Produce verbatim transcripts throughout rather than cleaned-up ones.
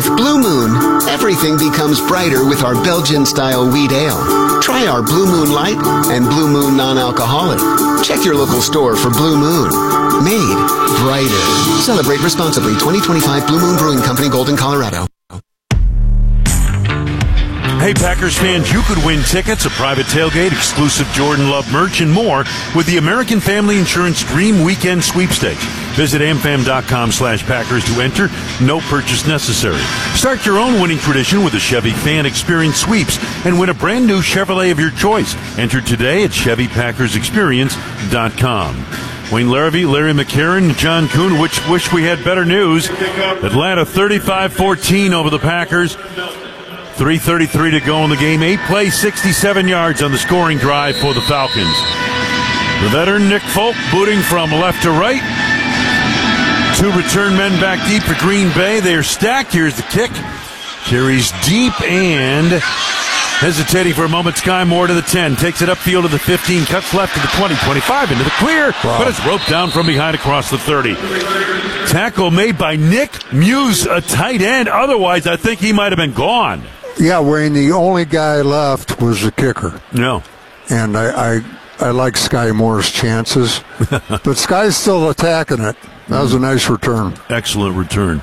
With Blue Moon, everything becomes brighter with our Belgian-style wheat ale. Try our Blue Moon Light and Blue Moon Non-Alcoholic. Check your local store for Blue Moon. Made brighter. Celebrate responsibly. twenty twenty-five Blue Moon Brewing Company, Golden, Colorado. Hey, Packers fans, you could win tickets, a private tailgate, exclusive Jordan Love merch, and more with the American Family Insurance Dream Weekend Sweepstakes. Visit amfam.com slash Packers to enter. No purchase necessary. Start your own winning tradition with the Chevy Fan Experience Sweeps and win a brand new Chevrolet of your choice. Enter today at Chevy Packers Experience dot com. Wayne Larrivee, Larry McCarron, John Kuhn, which wish we had better news. Atlanta thirty-five fourteen over the Packers. three thirty-three to go in the game. Eight plays, sixty-seven yards on the scoring drive for the Falcons. The veteran Nick Folk booting from left to right. Two return men back deep for Green Bay. They are stacked. Here's the kick. Carries deep and hesitating for a moment. Sky Moore to the ten. Takes it upfield to the fifteen. Cuts left to the twenty. twenty-five into the clear. Wow. But it's roped down from behind across the thirty. Tackle made by Nick Muse, a tight end. Otherwise, I think he might have been gone. Yeah, Wayne, the only guy left was the kicker. No. And I, I, I like Sky Moore's chances. But Sky's still attacking it. That was a nice return. Excellent return.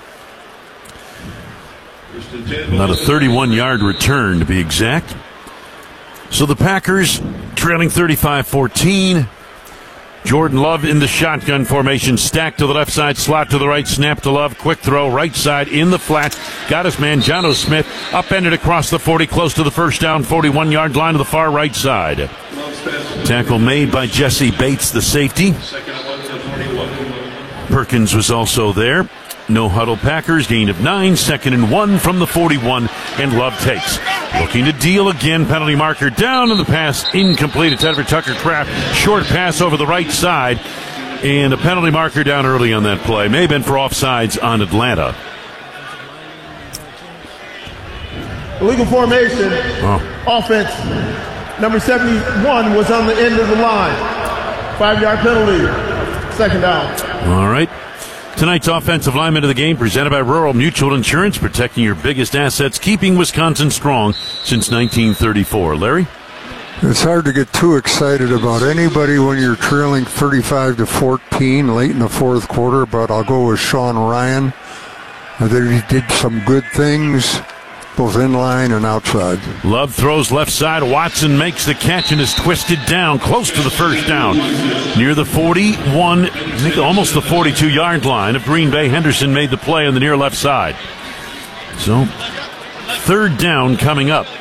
About a thirty-one-yard return, to be exact. So the Packers trailing thirty-five fourteen. Jordan Love in the shotgun formation, stacked to the left side, slot to the right, snap to Love, quick throw, right side in the flat. Got his man, Jono Smith, upended across the forty, close to the first down, forty-one-yard line to the far right side. Tackle made by Jesse Bates, the safety. Perkins was also there. No huddle Packers, gain of nine, second and one from the forty-one, and Love takes. Looking to deal again, penalty marker down, and the pass incomplete. It's Edward Tucker Kraft, short pass over the right side, and a penalty marker down early on that play. May have been for offsides on Atlanta. Illegal formation, oh. Offense, number seventy-one was on the end of the line. Five-yard penalty, second down. All right. Tonight's offensive lineman of the game presented by Rural Mutual Insurance, protecting your biggest assets, keeping Wisconsin strong since nineteen thirty-four. Larry? It's hard to get too excited about anybody when you're trailing thirty-five to fourteen late in the fourth quarter, but I'll go with Sean Ryan. I think he did some good things, both in line and outside. Love throws left side. Watson makes the catch and is twisted down close to the first down. Near the forty-one, I think almost the forty-two-yard line of Green Bay. Henderson made the play on the near left side. So, third down coming up.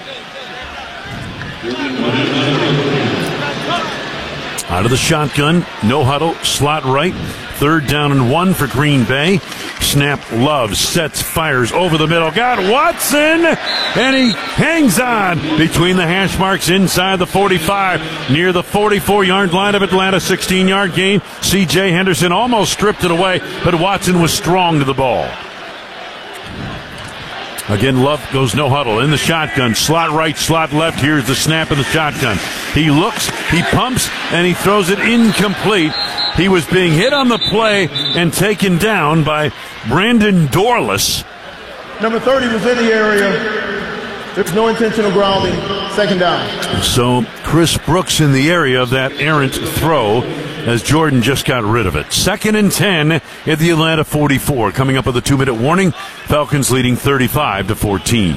Out of the shotgun, no huddle, slot right. Third down and one for Green Bay. Snap, Love sets, fires over the middle. Got Watson, and he hangs on between the hash marks inside the forty-five, near the forty-four-yard line of Atlanta. sixteen-yard gain. C J Henderson almost stripped it away, but Watson was strong to the ball. Again, Love goes no huddle in the shotgun. Slot right, slot left. Here's the snap of the shotgun. He looks, he pumps, and he throws it incomplete. He was being hit on the play and taken down by Brandon Dorless. Number thirty was in the area. There's no intentional grounding. Second down. So Chris Brooks in the area of that errant throw as Jordan just got rid of it. Second and ten at the Atlanta forty-four. Coming up with a two-minute warning. Falcons leading thirty-five to fourteen.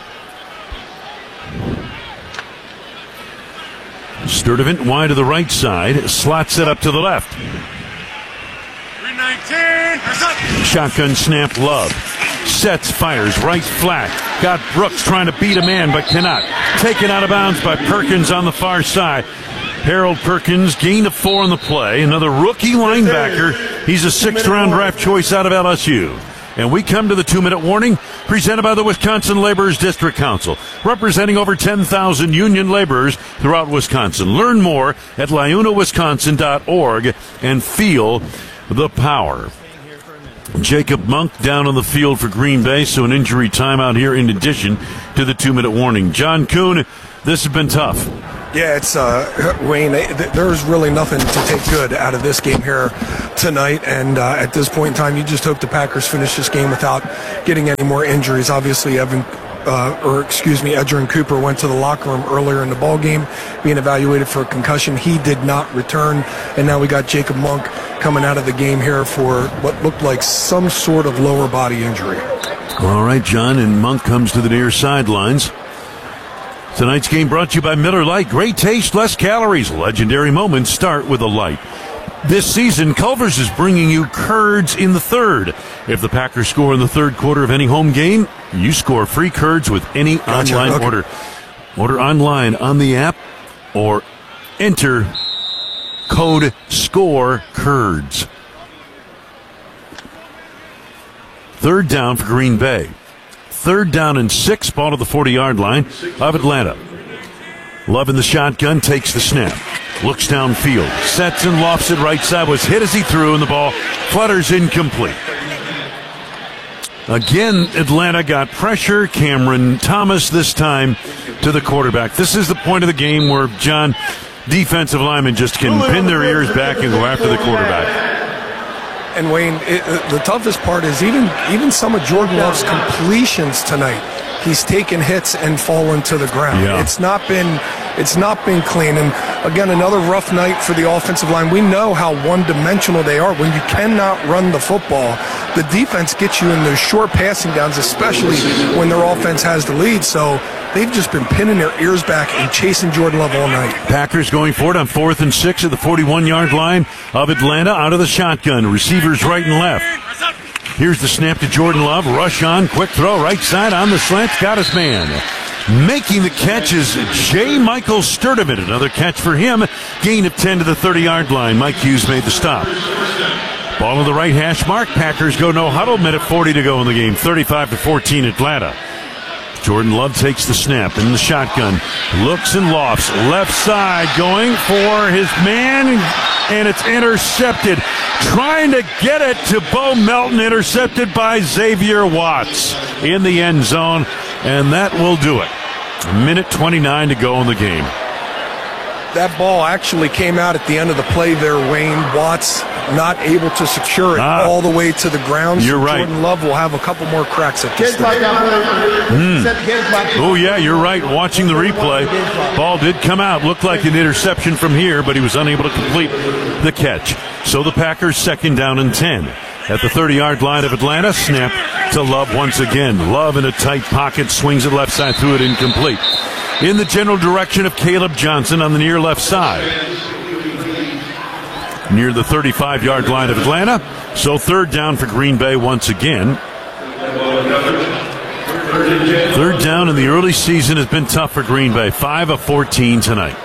Sturdivant wide to the right side. Slots it up to the left. three nineteen. Shotgun snap, Love. Sets, fires, right flat. Got Brooks trying to beat a man, but cannot. Taken out of bounds by Perkins on the far side. Harold Perkins, gain of four on the play. Another rookie linebacker. He's a sixth-round draft choice out of L S U. And we come to the two-minute warning presented by the Wisconsin Laborers District Council, representing over ten thousand union laborers throughout Wisconsin. Learn more at liuna wisconsin dot org and feel the power. Jacob Monk down on the field for Green Bay, so an injury timeout here in addition to the two-minute warning. John Kuhn, this has been tough. Yeah, it's uh, Wayne. There's really nothing to take good out of this game here tonight, and uh, at this point in time, you just hope the Packers finish this game without getting any more injuries. Obviously, Evan, uh, or excuse me, Edgerrin Cooper went to the locker room earlier in the ball game, being evaluated for a concussion. He did not return, and now we got Jacob Monk coming out of the game here for what looked like some sort of lower body injury. All right, John, and Monk comes to the near sidelines. Tonight's game brought to you by Miller Lite. Great taste, less calories. Legendary moments start with a light. This season, Culver's is bringing you Curds in the third. If the Packers score in the third quarter of any home game, you score free Curds with any gotcha. online okay. order. Order online on the app or enter code SCORE Curds. Third down for Green Bay. Third down and six, ball to the forty-yard line of Atlanta. Love in the shotgun, takes the snap. Looks downfield, sets and lofts it right side. Was hit as he threw, and the ball flutters incomplete. Again, Atlanta got pressure. Cameron Thomas this time to the quarterback. This is the point of the game where, John, defensive linemen just can pin their ears back and go after the quarterback. And Wayne, it, the toughest part is even even some of Jordan Love's completions tonight. He's taken hits and fallen to the ground. Yeah. It's not been it's not been clean. And again, another rough night for the offensive line. We know how one-dimensional they are. When you cannot run the football, the defense gets you in those short passing downs, especially when their offense has the lead. So they've just been pinning their ears back and chasing Jordan Love all night. Packers going for it on fourth and six at the forty-one-yard line of Atlanta, out of the shotgun. Receivers right and left. Here's the snap to Jordan Love. Rush on, quick throw, right side on the slant. Got his man. Making the catch is J. Michael Sturdivant. Another catch for him. Gain of ten to the thirty-yard line. Mike Hughes made the stop. Ball on the right hash mark. Packers go no huddle. Minute forty to go in the game. thirty-five to fourteen Atlanta. Jordan Love takes the snap in the shotgun. Looks and lofts. Left side going for his man, and it's intercepted. Trying to get it to Bo Melton. Intercepted by Xavier Watts in the end zone, and that will do it. minute twenty-nine to go in the game. That ball actually came out at the end of the play there, Wayne. Watts not able to secure it ah, all the way to the ground. You're so right. Jordan Love will have a couple more cracks at this thing. Mm. Oh, yeah, you're right. Watching the replay, ball did come out. Looked like an interception from here, but he was unable to complete the catch. So the Packers second down and ten. At the thirty-yard line of Atlanta, snap to Love once again. Love in a tight pocket, swings it left side, threw it incomplete. In the general direction of Caleb Johnson on the near left side. Near the thirty-five-yard line of Atlanta. So third down for Green Bay once again. Third down in the early season has been tough for Green Bay. five of fourteen tonight.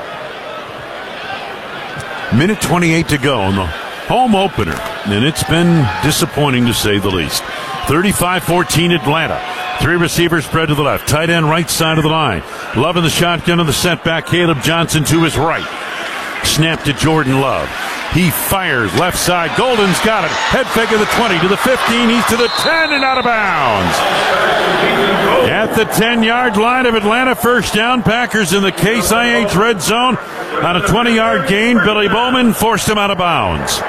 minute twenty-eight to go in the home opener. And it's been disappointing to say the least. thirty-five fourteen Atlanta. Three receivers spread to the left. Tight end right side of the line. Love in the shotgun of the setback. Caleb Johnson to his right. Snap to Jordan Love. He fires left side. Golden's got it. Head fake of the twenty to the fifteen. He's to the ten and out of bounds. At the ten-yard line of Atlanta, first down. Packers in the Case I H red zone. On a twenty-yard gain, Billy Bowman forced him out of bounds.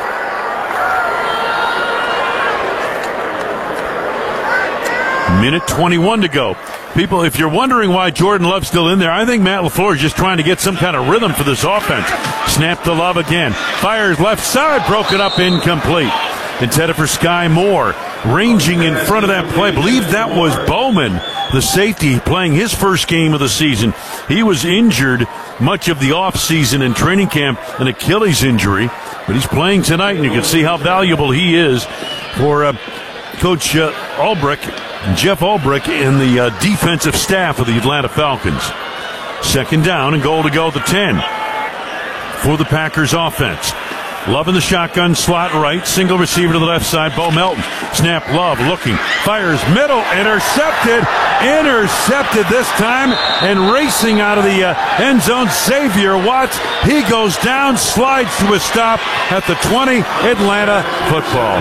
minute twenty-one to go. People, if you're wondering why Jordan Love's still in there, I think Matt LaFleur is just trying to get some kind of rhythm for this offense. Snap to Love again. Fires left side, broken up, incomplete. Intended for Sky Moore. Ranging in front of that play. I believe that was Bowman, the safety, playing his first game of the season. He was injured much of the offseason and training camp, an Achilles injury. But he's playing tonight, and you can see how valuable he is for uh, Coach uh, Ulbrich. Jeff Ulbrich and the uh, defensive staff of the Atlanta Falcons. Second down and goal to go at the ten for the Packers offense. Love in the shotgun, slot right, single receiver to the left side, Bo Melton. Snap, Love looking, fires middle, intercepted, intercepted this time, and racing out of the uh, end zone, Xavier Watts. He goes down, slides to a stop at the twenty, Atlanta football.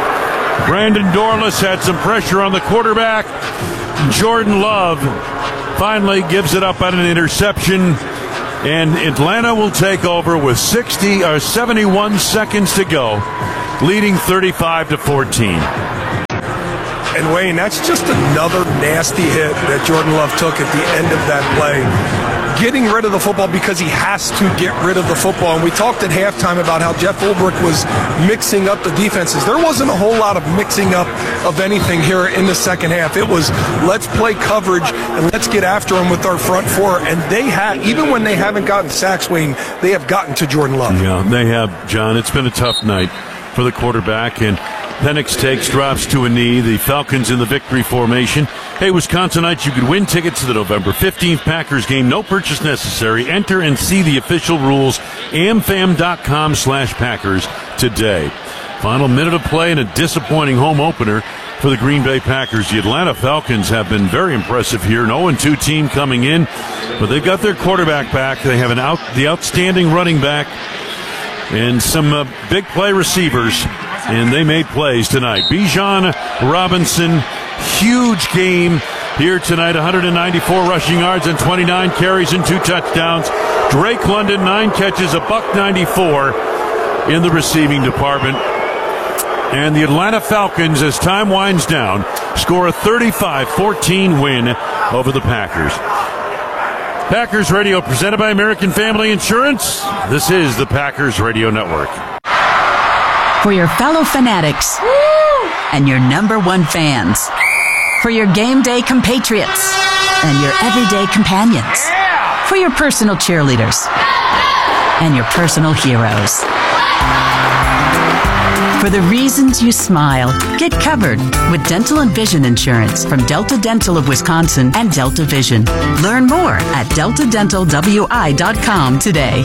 Brandon Dorless had some pressure on the quarterback. Jordan Love finally gives it up on an interception, and Atlanta will take over with sixty or seventy-one seconds to go, leading thirty-five to fourteen. And Wayne, that's just another nasty hit that Jordan Love took at the end of that play. Getting rid of the football because he has to get rid of the football. And we talked at halftime about how Jeff Ulbrich was mixing up the defenses. There wasn't a whole lot of mixing up of anything here in the second half. It was, let's play coverage and let's get after them with our front four. And they have, even when they haven't gotten sacks, Wayne, they have gotten to Jordan Love. Yeah, they have, John. It's been a tough night for the quarterback, and Penix takes, drops to a knee. The Falcons in the victory formation. Hey, Wisconsinites, you could win tickets to the November fifteenth Packers game. No purchase necessary. Enter and see the official rules. amfam.com slash Packers today. Final minute of play and a disappointing home opener for the Green Bay Packers. The Atlanta Falcons have been very impressive here. An oh and two team coming in, but they've got their quarterback back. They have an out, the outstanding running back and some uh, big play receivers, and they made plays tonight. Bijan Robinson, huge game here tonight, one hundred ninety-four rushing yards and twenty-nine carries and two touchdowns. Drake London, nine catches, a buck ninety-four in the receiving department. And the Atlanta Falcons, as time winds down, score a thirty-five fourteen win over the Packers. Packers Radio, presented by American Family Insurance. This is the Packers Radio Network. For your fellow fanatics and your number one fans. For your game day compatriots and your everyday companions. For your personal cheerleaders and your personal heroes. For the reasons you smile, get covered with dental and vision insurance from Delta Dental of Wisconsin and Delta Vision. Learn more at delta dental w i dot com today.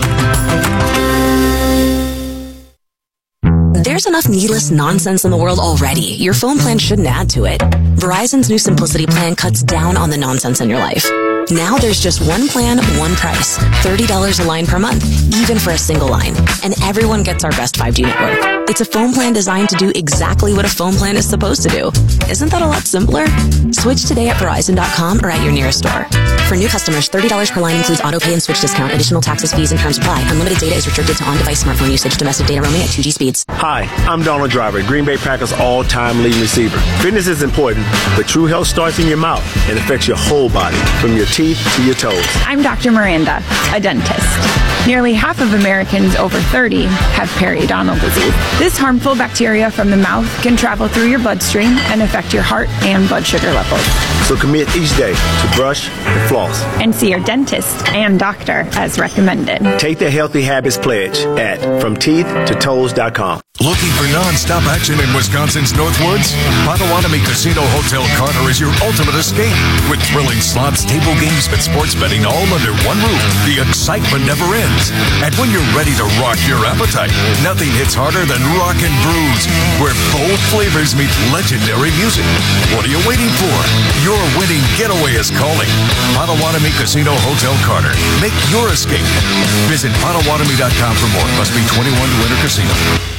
There's enough needless nonsense in the world already. Your phone plan shouldn't add to it. Verizon's new Simplicity plan cuts down on the nonsense in your life. Now there's just one plan, one price. thirty dollars a line per month, even for a single line. And everyone gets our best five G network. It's a phone plan designed to do exactly what a phone plan is supposed to do. Isn't that a lot simpler? Switch today at Verizon dot com or at your nearest store. For new customers, thirty dollars per line includes auto pay and switch discount. Additional taxes, fees, and terms apply. Unlimited data is restricted to on-device smartphone usage. Domestic data roaming at two G speeds. Hi, I'm Donald Driver, Green Bay Packers all-time leading receiver. Fitness is important, but true health starts in your mouth and affects your whole body, from your teeth to your toes. I'm Doctor Miranda, a dentist. Nearly half of Americans over thirty have periodontal disease. This harmful bacteria from the mouth can travel through your bloodstream and affect your heart and blood sugar levels. So commit each day to brush and floss. And see your dentist and doctor as recommended. Take the Healthy Habits Pledge at from teeth to toes dot com. Looking for non-stop action in Wisconsin's Northwoods? Potawatomi Casino Hotel Carter is your ultimate escape. With thrilling slots, table games, and sports betting all under one roof, the excitement never ends. And when you're ready to rock your appetite, nothing hits harder than Rock and Brews, where bold flavors meet legendary music. What are you waiting for? Your winning getaway is calling. Potawatomi Casino Hotel Carter. Make your escape. Visit Potawatomi dot com for more. Must be twenty-one to enter casino.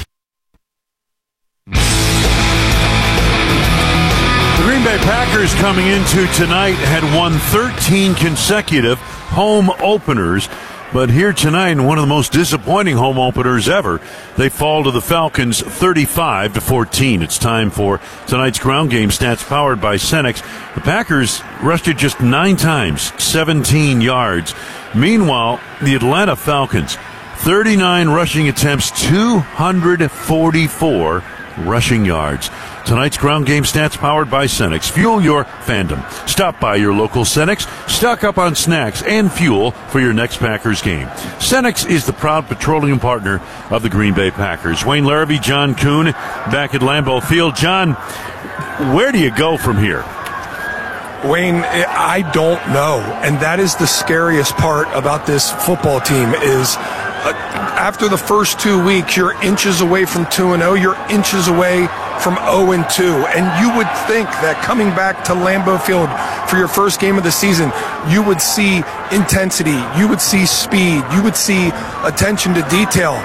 The Green Bay Packers coming into tonight had won thirteen consecutive home openers. But here tonight, in one of the most disappointing home openers ever, they fall to the Falcons thirty-five to fourteen. It's time for tonight's ground game stats powered by Cenex. The Packers rushed it just nine times, seventeen yards. Meanwhile, the Atlanta Falcons, thirty-nine rushing attempts, two hundred forty-four rushing yards. Tonight's ground game stats powered by Cenex. Fuel your fandom. Stop by your local Cenex. Stock up on snacks and fuel for your next Packers game. Cenex is the proud petroleum partner of the Green Bay Packers. Wayne Larrabee, John Kuhn, back at Lambeau Field. John, where do you go from here? Wayne, I don't know. And that is the scariest part about this football team is uh, after the first two weeks, you're inches away from two and oh. You're inches away from oh and two. And you would think that coming back to Lambeau Field for your first game of the season, you would see intensity, you would see speed, you would see attention to detail.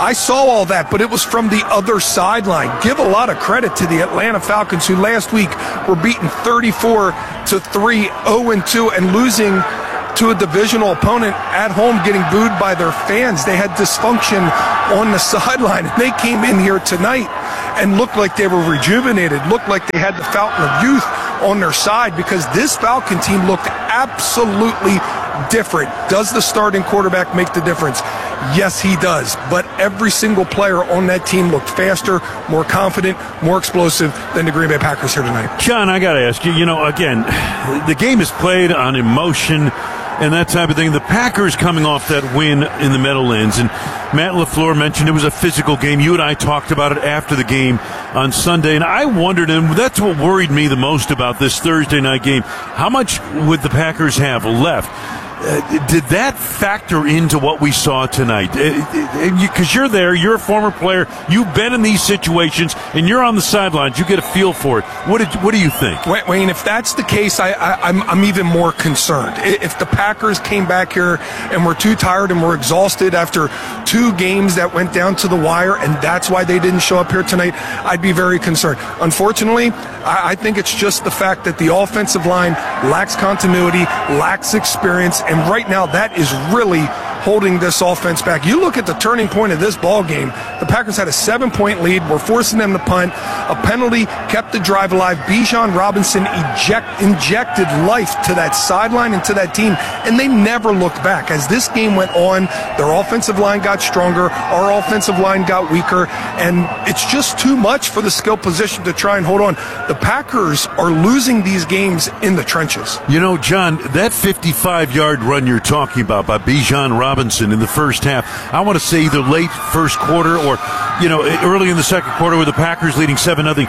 I saw all that, but it was from the other sideline. Give a lot of credit to the Atlanta Falcons, who last week were beaten thirty-four to three, oh and two, and losing to a divisional opponent at home, getting booed by their fans. They had dysfunction on the sideline. They came in here tonight and looked like they were rejuvenated, looked like they had the fountain of youth on their side, because this Falcon team looked absolutely different. Does the starting quarterback make the difference? Yes, he does. But every single player on that team looked faster, more confident, more explosive than the Green Bay Packers here tonight. John, I got to ask you, you know, again, the game is played on emotion and that type of thing. The Packers coming off that win in the Meadowlands, and Matt LaFleur mentioned it was a physical game. You and I talked about it after the game on Sunday, and I wondered, and that's what worried me the most about this Thursday night game, how much would the Packers have left? Uh, did that factor into what we saw tonight? Because you're there, you're a former player, you've been in these situations, and you're on the sidelines. You get a feel for it. What did what do you think? Wayne, if that's the case, I, I, I'm I'm even more concerned. If the Packers came back here and were too tired and were exhausted after two games that went down to the wire, and that's why they didn't show up here tonight, I'd be very concerned. Unfortunately, I, I think it's just the fact that the offensive line lacks continuity, lacks experience. And right now, that is really holding this offense back. You look at the turning point of this ball game. The Packers had a seven-point lead. We're forcing them to punt. A penalty kept the drive alive. Bijan Robinson eject, injected life to that sideline and to that team, and they never looked back. As this game went on, their offensive line got stronger. Our offensive line got weaker, and it's just too much for the skill position to try and hold on. The Packers are losing these games in the trenches. You know, John, that fifty-five-yard run you're talking about by Bijan Robinson in the first half, I want to say either late first quarter or, you know, early in the second quarter with the Packers leading seven nothing.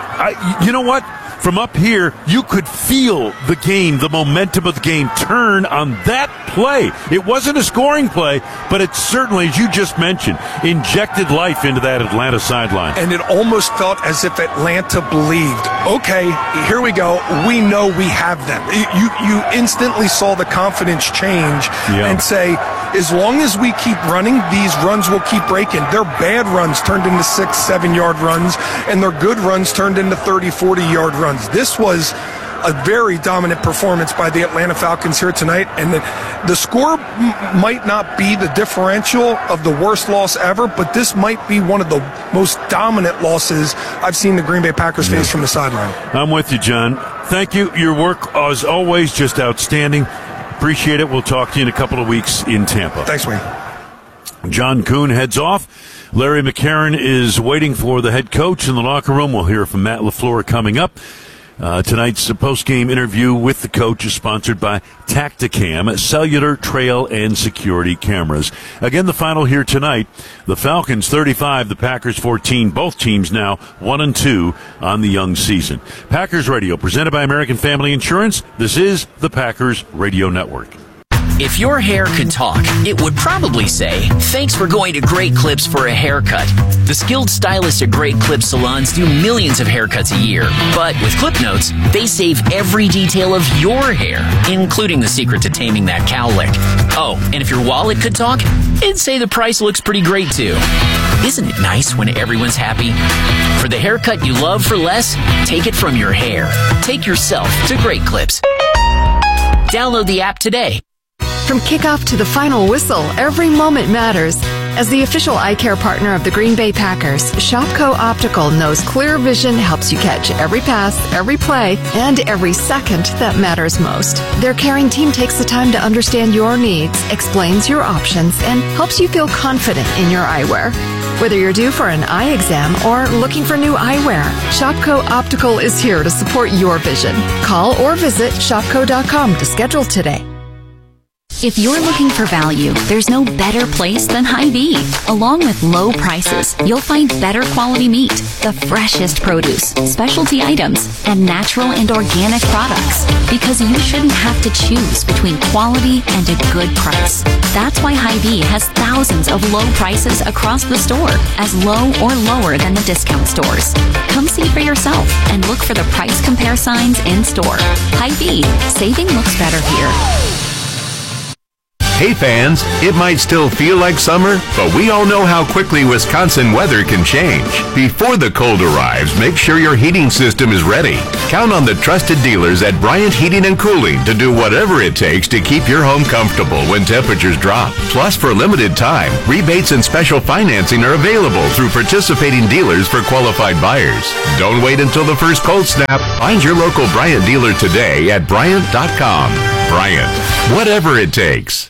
I, you know what? From up here, you could feel the game, the momentum of the game turn on that play. It wasn't a scoring play, but it certainly, as you just mentioned, injected life into that Atlanta sideline. And it almost felt as if Atlanta believed, okay, here we go. We know we have them. You you instantly saw the confidence change yeah. and say, as long as we keep running, these runs will keep breaking. Their bad runs turned into six, seven-yard runs, and their good runs turned into thirty, forty-yard runs. This was a very dominant performance by the Atlanta Falcons here tonight, and the, the score m- might not be the differential of the worst loss ever, but this might be one of the most dominant losses I've seen the Green Bay Packers face from the sideline. I'm with you, John. Thank you. Your work, as always, just outstanding. Appreciate it. We'll talk to you in a couple of weeks in Tampa. Thanks, Wayne. John Kuhn heads off. Larry McCarron is waiting for the head coach in the locker room. We'll hear from Matt LaFleur coming up. Uh, tonight's post-game interview with the coach is sponsored by Tacticam, cellular, trail, and security cameras. Again, the final here tonight, the Falcons thirty-five, the Packers fourteen, both teams now one and two on the young season. Packers Radio, presented by American Family Insurance. This is the Packers Radio Network. If your hair could talk, it would probably say, "Thanks for going to Great Clips for a haircut." The skilled stylists at Great Clips salons do millions of haircuts a year. But with Clip Notes, they save every detail of your hair, including the secret to taming that cowlick. Oh, and if your wallet could talk, it'd say the price looks pretty great too. Isn't it nice when everyone's happy? For the haircut you love for less, take it from your hair. Take yourself to Great Clips. Download the app today. From kickoff to the final whistle, every moment matters. As the official eye care partner of the Green Bay Packers, Shopco Optical knows clear vision helps you catch every pass, every play, and every second that matters most. Their caring team takes the time to understand your needs, explains your options, and helps you feel confident in your eyewear. Whether you're due for an eye exam or looking for new eyewear, Shopco Optical is here to support your vision. Call or visit shopco dot com to schedule today. If you're looking for value, there's no better place than Hy-Vee. Along with low prices, you'll find better quality meat, the freshest produce, specialty items, and natural and organic products. Because you shouldn't have to choose between quality and a good price. That's why Hy-Vee has thousands of low prices across the store, as low or lower than the discount stores. Come see for yourself and look for the price compare signs in store. Hy-Vee, saving looks better here. Hey fans, it might still feel like summer, but we all know how quickly Wisconsin weather can change. Before the cold arrives, make sure your heating system is ready. Count on the trusted dealers at Bryant Heating and Cooling to do whatever it takes to keep your home comfortable when temperatures drop. Plus, for a limited time, rebates and special financing are available through participating dealers for qualified buyers. Don't wait until the first cold snap. Find your local Bryant dealer today at Bryant dot com. Bryant, whatever it takes.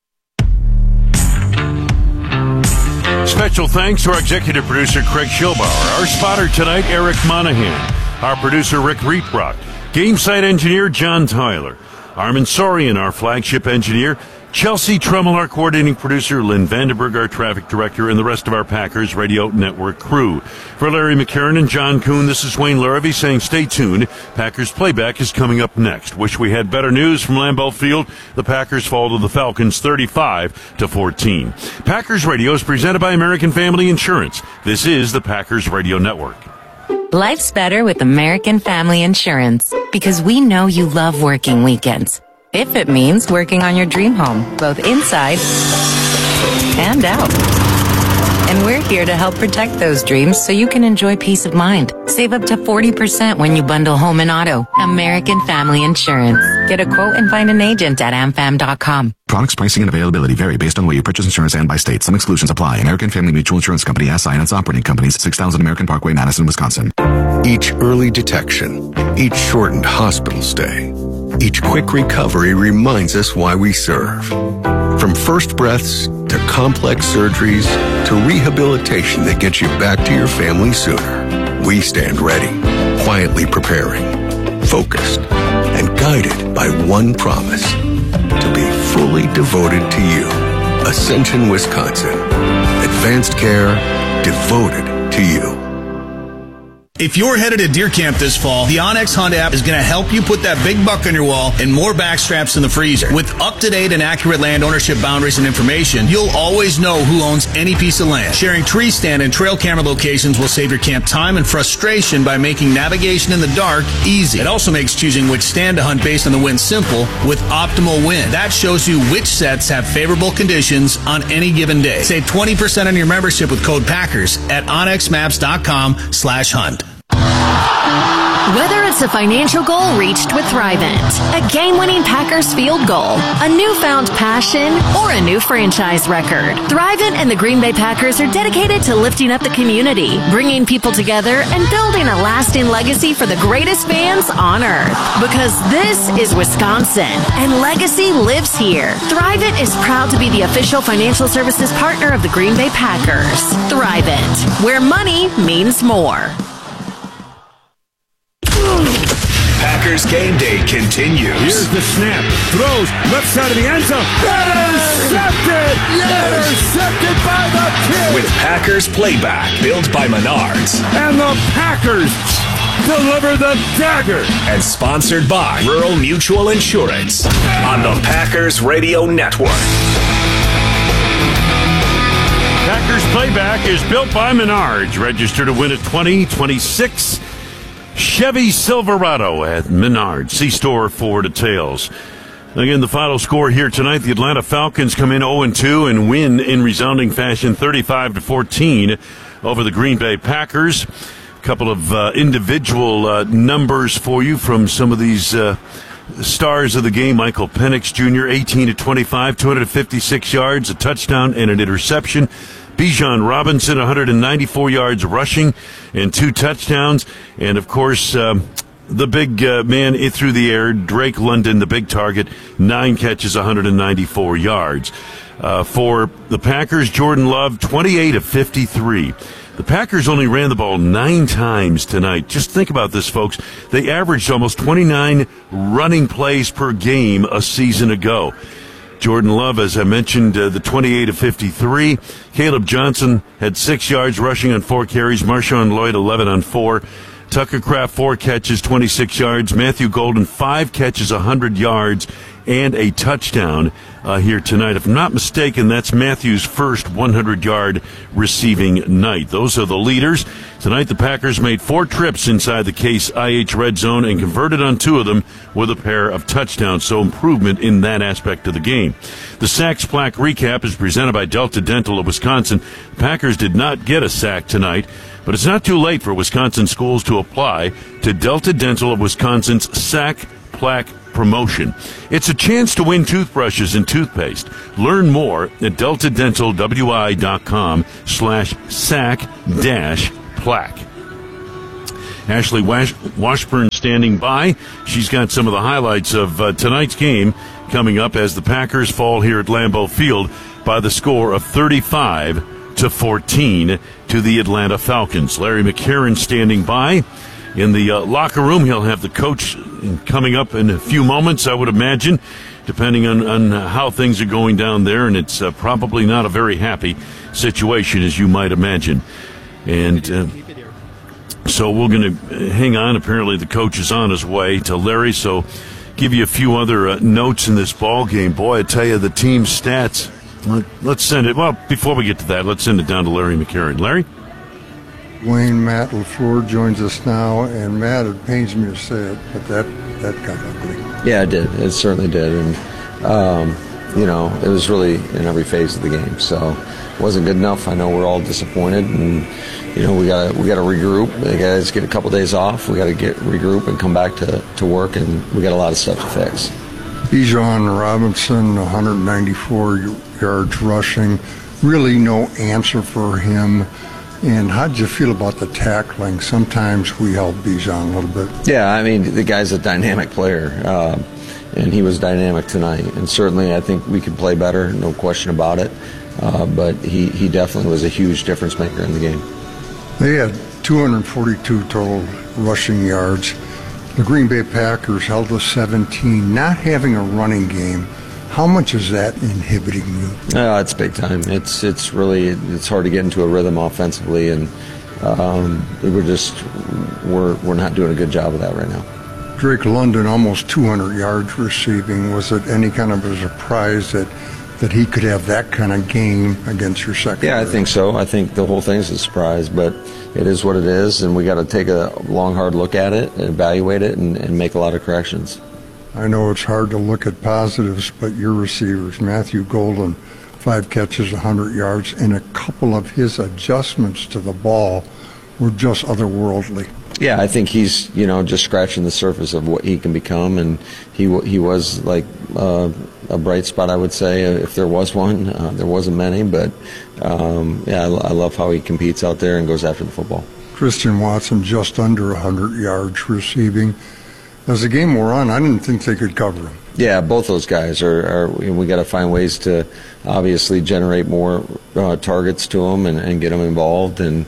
Special thanks to our executive producer, Craig Schilbauer, our spotter tonight, Eric Monahan, our producer, Rick Rieprock, game site engineer, John Tyler, Armin Sorian, our flagship engineer, Chelsea Trummel, our coordinating producer, Lynn Vandenberg, our traffic director, and the rest of our Packers Radio Network crew. For Larry McCarron and John Kuhn, this is Wayne Larrivee saying stay tuned. Packers Playback is coming up next. Wish we had better news from Lambeau Field. The Packers fall to the Falcons thirty-five to fourteen. Packers Radio is presented by American Family Insurance. This is the Packers Radio Network. Life's better with American Family Insurance because we know you love working weekends. If it means working on your dream home, both inside and out. And we're here to help protect those dreams so you can enjoy peace of mind. Save up to forty percent when you bundle home and auto. American Family Insurance. Get a quote and find an agent at am fam dot com. Products, pricing, and availability vary based on where you purchase insurance and by state. Some exclusions apply. American Family Mutual Insurance Company, S I and its operating companies, six thousand American Parkway, Madison, Wisconsin. Each early detection, each shortened hospital stay, each quick recovery reminds us why we serve. From first breaths to complex surgeries to rehabilitation that gets you back to your family sooner, we stand ready, quietly preparing, focused, and guided by one promise: to be fully devoted to you. Ascension, Wisconsin. Advanced care devoted to you. If you're headed to deer camp this fall, the Onyx Hunt app is going to help you put that big buck on your wall and more back straps in the freezer. With up-to-date and accurate land ownership boundaries and information, you'll always know who owns any piece of land. Sharing tree stand and trail camera locations will save your camp time and frustration by making navigation in the dark easy. It also makes choosing which stand to hunt based on the wind simple with Optimal Wind. That shows you which sets have favorable conditions on any given day. Save twenty percent on your membership with code PACKERS at onyx maps dot com slash hunt. Whether it's a financial goal reached with Thrivent, a game-winning Packers field goal, a newfound passion, or a new franchise record, Thrivent and the Green Bay Packers are dedicated to lifting up the community, bringing people together, and building a lasting legacy for the greatest fans on earth. Because this is Wisconsin, and legacy lives here. Thrivent is proud to be the official financial services partner of the Green Bay Packers. Thrivent, where money means more. Packers game day continues. Here's the snap. Throws left side of the end zone. Intercepted! Intercepted by the kid! With Packers Playback, built by Menards. And the Packers deliver the dagger. And sponsored by Rural Mutual Insurance on the Packers Radio Network. Packers Playback is built by Menards. Register to win a twenty twenty-six Chevy Silverado at Menards. C-Store for details. Again, the final score here tonight, the Atlanta Falcons come in oh and two and win in resounding fashion thirty-five to fourteen over the Green Bay Packers. A couple of uh, individual uh, numbers for you from some of these uh, stars of the game. Michael Penix Junior, eighteen to twenty-five, two hundred fifty-six yards, a touchdown and an interception. Bijan Robinson, one hundred ninety-four yards rushing and two touchdowns. And, of course, um, the big uh, man through the air, Drake London, the big target, nine catches, one hundred ninety-four yards. Uh, for the Packers, Jordan Love, twenty-eight of fifty-three. The Packers only ran the ball nine times tonight. Just think about this, folks. They averaged almost twenty-nine running plays per game a season ago. Jordan Love, as I mentioned, uh, the twenty-eight of fifty-three. Caleb Johnson had six yards rushing on four carries. Marshawn Lloyd, eleven on four. Tucker Kraft, four catches, twenty-six yards. Matthew Golden, five catches, one hundred yards, and a touchdown uh, here tonight. If I'm not mistaken, that's Matthew's first one hundred-yard receiving night. Those are the leaders. Tonight, the Packers made four trips inside the Case I H red zone and converted on two of them with a pair of touchdowns, so improvement in that aspect of the game. The Sacks Plaque recap is presented by Delta Dental of Wisconsin. The Packers did not get a sack tonight, but it's not too late for Wisconsin schools to apply to Delta Dental of Wisconsin's Sack Plaque promotion. It's a chance to win toothbrushes and toothpaste. Learn more at delta dental w i dot com slash sack dash plaque. Ashley Wash- Washburn standing by. She's got some of the highlights of uh, tonight's game coming up as the Packers fall here at Lambeau Field by the score of thirty-five to fourteen to the Atlanta Falcons. Larry McCarron standing by. In the uh, locker room, he'll have the coach coming up in a few moments, I would imagine, depending on, on how things are going down there, and it's uh, probably not a very happy situation, as you might imagine. And uh, so we're going to hang on. Apparently the coach is on his way to Larry, so give you a few other uh, notes in this ball game. Boy, I tell you, the team stats. Let's send it. Well, before we get to that, let's send it down to Larry McCarron. Larry? Wayne, Matt LaFleur joins us now, and Matt, it pains me to say it, but that, that got ugly. Yeah, it did. It certainly did. And, um, you know, it was really in every phase of the game. So it wasn't good enough. I know we're all disappointed, and, you know, we got we got to regroup. The guys get a couple days off. We got to get regroup and come back to, to work, and we got a lot of stuff to fix. Bijan Robinson, one hundred ninety-four yards rushing. Really no answer for him. And how did you feel about the tackling? Sometimes we help Bijan a little bit. Yeah, I mean, the guy's a dynamic player, uh, and he was dynamic tonight. And certainly I think we could play better, no question about it. Uh, but he, he definitely was a huge difference maker in the game. They had two hundred forty-two total rushing yards. The Green Bay Packers held to seventeen. Not having a running game, how much is that inhibiting you? Uh, it's big time. It's it's really it's hard to get into a rhythm offensively, and um, we're just we're we're not doing a good job of that right now. Drake London, almost two hundred yards receiving. Was it any kind of a surprise that that he could have that kind of game against your secondary? Yeah, I think so. I think the whole thing's a surprise, but it is what it is, and we got to take a long, hard look at it, and evaluate it, and, and make a lot of corrections. I know it's hard to look at positives, but your receivers, Matthew Golden, five catches, one hundred yards, and a couple of his adjustments to the ball were just otherworldly. Yeah, I think he's, you know, just scratching the surface of what he can become, and he he was like uh, a bright spot, I would say, if there was one. Uh, there wasn't many, but um, yeah, I, I love how he competes out there and goes after the football. Christian Watson just under one hundred yards receiving. As the game wore on, I didn't think they could cover him. Yeah, both those guys are. are we got to find ways to obviously generate more uh, targets to them and, and get them involved, and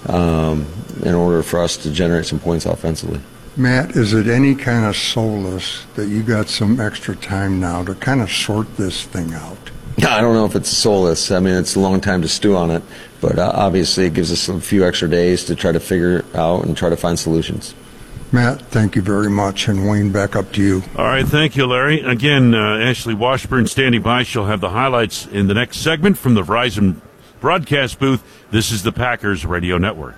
um, in order for us to generate some points offensively. Matt, is it any kind of solace that you got some extra time now to kind of sort this thing out? I don't know if it's a solace. I mean, it's a long time to stew on it, but uh, obviously it gives us a few extra days to try to figure it out and try to find solutions. Matt, thank you very much. And Wayne, back up to you. All right, thank you, Larry. Again, uh, Ashley Washburn standing by. She'll have the highlights in the next segment from the Verizon broadcast booth. This is the Packers Radio Network.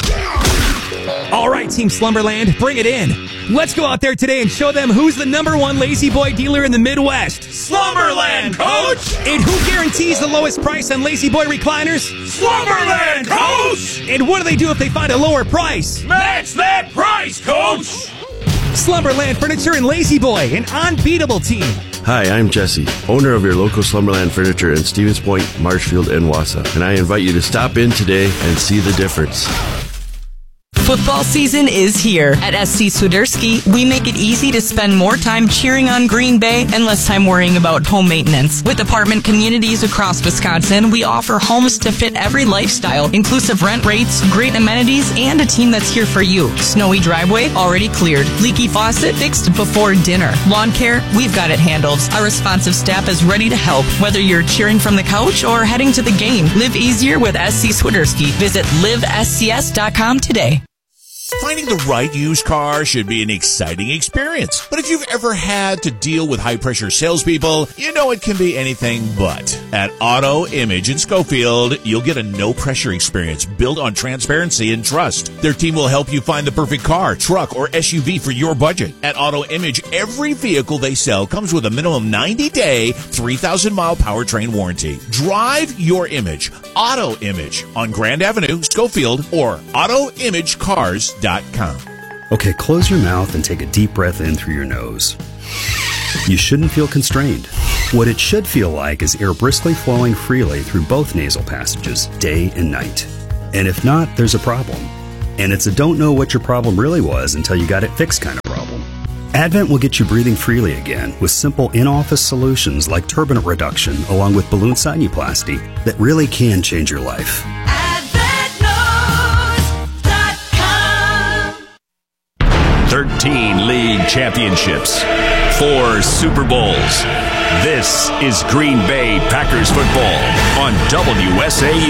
All right, Team Slumberland, bring it in. Let's go out there today and show them who's the number one Lazy Boy dealer in the Midwest. Slumberland, Coach! And who guarantees the lowest price on Lazy Boy recliners? Slumberland, Coach! And what do they do if they find a lower price? Match that price, Coach! Slumberland Furniture and Lazy Boy, an unbeatable team. Hi, I'm Jesse, owner of your local Slumberland Furniture in Stevens Point, Marshfield, and Wausau. And I invite you to stop in today and see the difference. Football season is here. At S C Swiderski, we make it easy to spend more time cheering on Green Bay and less time worrying about home maintenance. With apartment communities across Wisconsin, we offer homes to fit every lifestyle, inclusive rent rates, great amenities, and a team that's here for you. Snowy driveway already cleared. Leaky faucet fixed before dinner. Lawn care, we've got it handled. Our responsive staff is ready to help, whether you're cheering from the couch or heading to the game. Live easier with S C Swiderski. Visit live s c s dot com today. Finding the right used car should be an exciting experience. But if you've ever had to deal with high-pressure salespeople, you know it can be anything but. At Auto Image in Schofield, you'll get a no-pressure experience built on transparency and trust. Their team will help you find the perfect car, truck, or S U V for your budget. At Auto Image, every vehicle they sell comes with a minimum ninety-day, three thousand mile powertrain warranty. Drive your image. Auto Image on Grand Avenue, Schofield, or auto image cars dot com. Okay, close your mouth and take a deep breath in through your nose. You shouldn't feel constrained. What it should feel like is air briskly flowing freely through both nasal passages, day and night. And if not, there's a problem. And it's a don't know what your problem really was until you got it fixed kind of problem. Advent will get you breathing freely again with simple in-office solutions like turbinate reduction along with balloon sinuplasty that really can change your life. thirteen league championships, four Super Bowls. This is Green Bay Packers football on W S A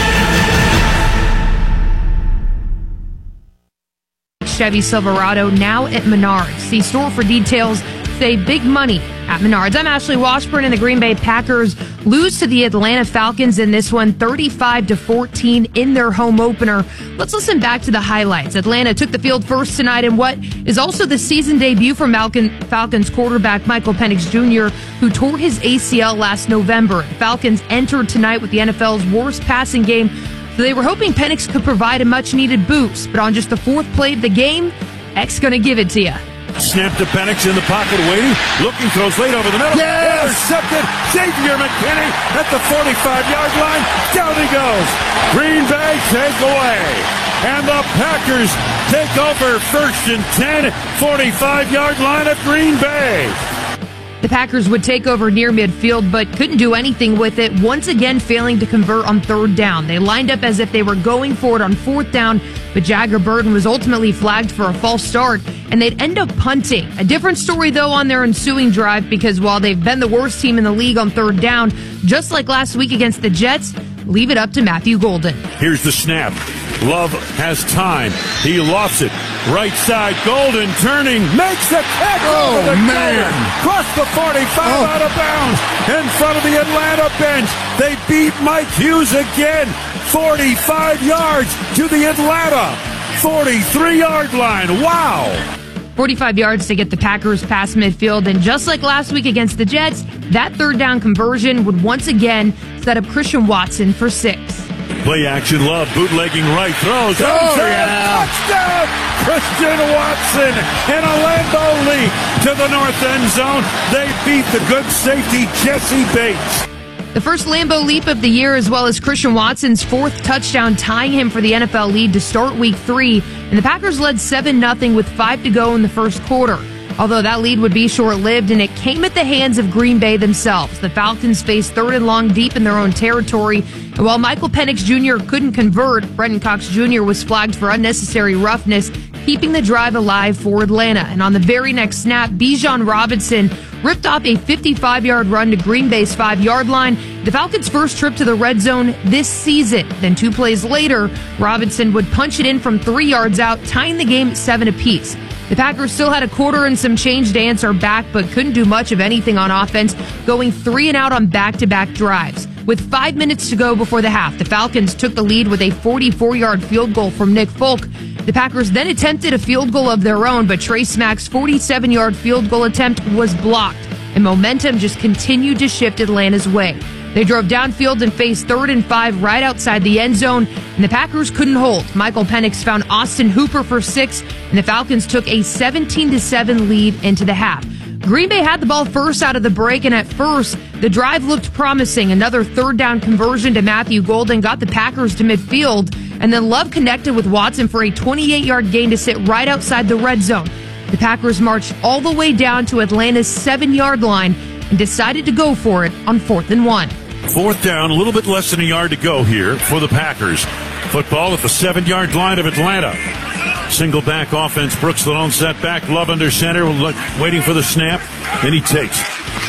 U. Chevy Silverado now at Menards. See store for details. Save big money at Menards. I'm Ashley Washburn, and the Green Bay Packers lose to the Atlanta Falcons in this one, thirty-five to fourteen in their home opener. Let's listen back to the highlights. Atlanta took the field first tonight in what is also the season debut for Falcons quarterback Michael Penix Junior, who tore his A C L last November. The Falcons entered tonight with the N F L's worst passing game, so they were hoping Penix could provide a much-needed boost. But on just the fourth play of the game, X gonna give it to you. Snap to Penix in the pocket, waiting, looking, throws late over the middle. Yes! Intercepted. Xavier McKinney at the forty-five-yard line. Down he goes. Green Bay take away. And the Packers take over first and ten, forty-five-yard line at Green Bay. The Packers would take over near midfield, but couldn't do anything with it, once again failing to convert on third down. They lined up as if they were going for it on fourth down, but Jagger Burton was ultimately flagged for a false start, and they'd end up punting. A different story, though, on their ensuing drive, because while they've been the worst team in the league on third down, just like last week against the Jets, leave it up to Matthew Golden. Here's the snap. Love has time. He lofts it. Right side, Golden turning, makes a catch. Oh, over the man. Cross the forty-five, oh. Out of bounds. In front of the Atlanta bench. They beat Mike Hughes again. forty-five yards to the Atlanta forty-three-yard line. Wow. forty-five yards to get the Packers past midfield, and just like last week against the Jets, that third down conversion would once again set up Christian Watson for six. Play action, Love bootlegging right, throws. Oh, yeah. Touchdown! Christian Watson and a Lambeau leap to the north end zone. They beat the good safety Jesse Bates. The first Lambeau leap of the year, as well as Christian Watson's fourth touchdown, tying him for the N F L lead to start week three. And the Packers led seven nothing with five to go in the first quarter. Although that lead would be short-lived, and it came at the hands of Green Bay themselves. The Falcons faced third and long deep in their own territory. And while Michael Penix Junior couldn't convert, Brenton Cox Junior was flagged for unnecessary roughness, keeping the drive alive for Atlanta. And on the very next snap, Bijan Robinson ripped off a fifty-five-yard run to Green Bay's five-yard line, the Falcons' first trip to the red zone this season. Then two plays later, Robinson would punch it in from three yards out, tying the game at seven apiece. The Packers still had a quarter and some change to answer back, but couldn't do much of anything on offense, going three and out on back-to-back drives. With five minutes to go before the half, the Falcons took the lead with a forty-four-yard field goal from Nick Folk. The Packers then attempted a field goal of their own, but Trey Smack's forty-seven-yard field goal attempt was blocked, and momentum just continued to shift Atlanta's way. They drove downfield and faced third and five right outside the end zone, and the Packers couldn't hold. Michael Penix found Austin Hooper for six, and the Falcons took a seventeen to seven lead into the half. Green Bay had the ball first out of the break, and at first, the drive looked promising. Another third down conversion to Matthew Golden got the Packers to midfield, and then Love connected with Watson for a twenty-eight-yard gain to sit right outside the red zone. The Packers marched all the way down to Atlanta's seven-yard line and decided to go for it on fourth and one. Fourth down, a little bit less than a yard to go here for the Packers. Football at the seven-yard line of Atlanta. Single back offense. Brooks the lone set back. Love under center, waiting for the snap. Then he takes